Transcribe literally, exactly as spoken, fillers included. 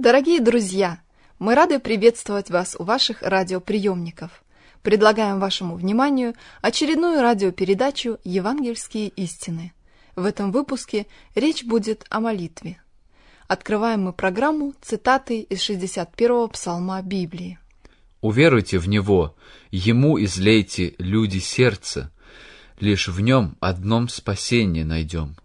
Дорогие друзья, мы рады приветствовать вас у ваших радиоприемников. Предлагаем вашему вниманию очередную радиопередачу «Евангельские истины». В этом выпуске речь будет о молитве. Открываем мы программу цитатой из шестьдесят первого псалма Библии. «Уверуйте в Него, Ему излейте, люди, сердце, лишь в Нем одном спасение найдем.